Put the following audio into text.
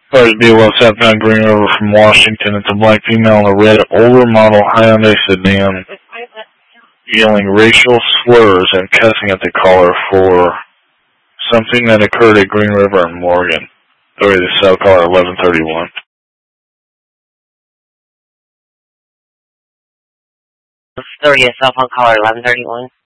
Cars BLS Southbound Green River from Washington. It's a black female in a red older model Hyundai sedan yelling racial slurs and cussing at the caller for something that occurred at Green River in Morgan. Sorry, the cell caller 1131. 30th cell phone caller 1131.